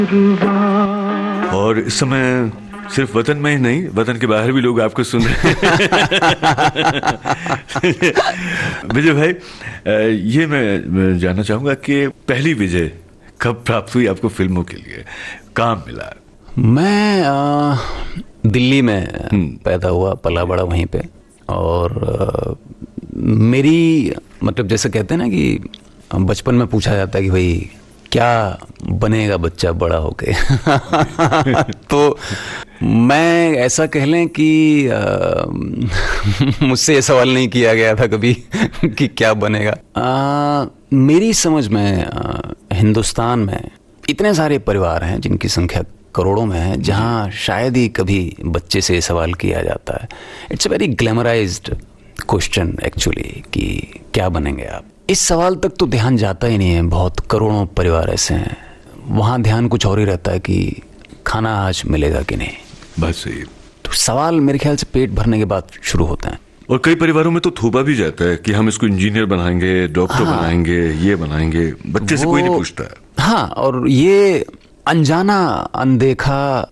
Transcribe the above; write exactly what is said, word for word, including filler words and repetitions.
और इस समय सिर्फ वतन में ही नहीं, वतन के बाहर भी लोग आपको सुन रहे हैं। विजय भाई, ये मैं जानना चाहूंगा कि पहली विजय कब प्राप्त हुई आपको फिल्मों के लिए, काम मिला? मैं आ, दिल्ली में पैदा हुआ, पला बड़ा वहीं पे। और आ, मेरी मतलब जैसे कहते हैं ना कि बचपन में पूछा जाता है कि भाई क्या बनेगा बच्चा बड़ा होके। तो मैं ऐसा कह लें कि मुझसे ये सवाल नहीं किया गया था कभी कि क्या बनेगा। आ, मेरी समझ में आ, हिंदुस्तान में इतने सारे परिवार हैं जिनकी संख्या करोड़ों में है, जहां शायद ही कभी बच्चे से ये सवाल किया जाता है। It's a very glamorised question actually कि क्या बनेंगे आप। इस सवाल तक तो ध्यान जाता ही नहीं है। बहुत करोड़ों परिवार ऐसे हैं, वहाँ ध्यान कुछ और ही रहता है कि खाना आज मिलेगा कि नहीं। बस सही। तो सवाल मेरे ख्याल से पेट भरने के बाद शुरू होते हैं। और कई परिवारों में तो थोपा भी जाता है कि हम इसको इंजीनियर बनाएंगे, डॉक्टर हाँ, बनाएंगे, ये बनाएंगे। बच्चे से कोई नहीं पूछता है। हाँ, और ये अनजाना अनदेखा